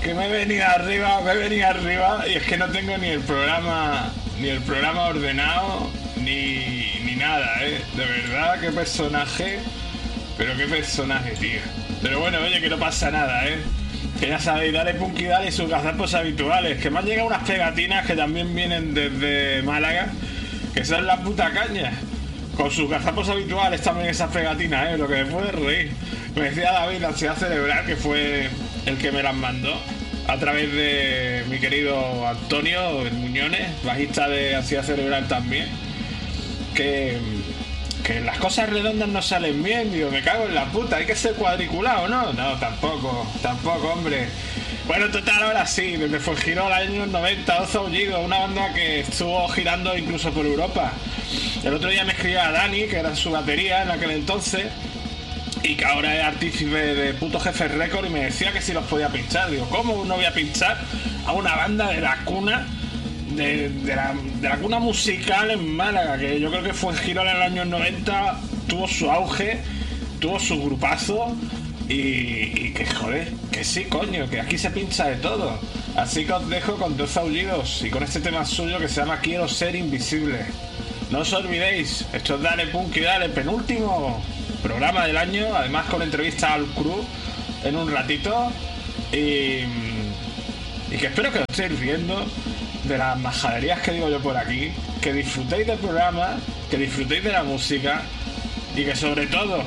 que me he venido arriba y es que no tengo ni el programa ordenado ni nada, de verdad, qué personaje, pero qué personaje, tío. Pero bueno, oye, que no pasa nada, que ya sabéis, dale Punky, dale sus gazapos habituales, que me han llegado unas pegatinas que también vienen desde Málaga, que son la puta caña. Con sus gazapos habituales también esas pegatinas, lo que me puede reír. Me decía David, la ansiedad cerebral, que fue el que me las mandó a través de mi querido Antonio Muñones, bajista de Ansiedad Cerebral también, que las cosas redondas no salen bien. Digo, me cago en la puta, hay que ser cuadriculado, ¿no? No, tampoco, hombre. Bueno, total, ahora sí, desde fue giró al año 90, Dos Aullidos, una banda que estuvo girando incluso por Europa. El otro día me escribía a Dani, que era su batería en aquel entonces, y que ahora es artífice de Puto Jefe Record, y me decía que si los podía pinchar. Digo, ¿cómo no voy a pinchar a una banda de la cuna, de la cuna musical en Málaga? Que yo creo que fue Girona en el año 90, tuvo su auge, tuvo su grupazo, y que joder, que sí, coño, que aquí se pincha de todo. Así que os dejo con Dos Aullidos y con este tema suyo que se llama Quiero Ser Invisible. No os olvidéis, esto es Dale Punky Dale, penúltimo programa del año, además con entrevista al crew en un ratito, y que espero que os estéis riendo de las majaderías que digo yo por aquí, que disfrutéis del programa, que disfrutéis de la música, y que sobre todo,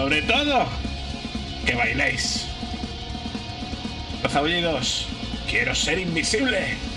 que bailéis. Los Aullidos, quiero ser invisible.